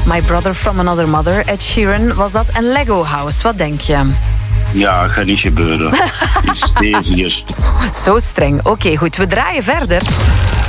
My Brother from Another Mother, Ed Sheeran was dat. En Lego House, wat denk je? Ja, gaat niet gebeuren. Iets steviger. Zo streng. Oké, goed. We draaien verder.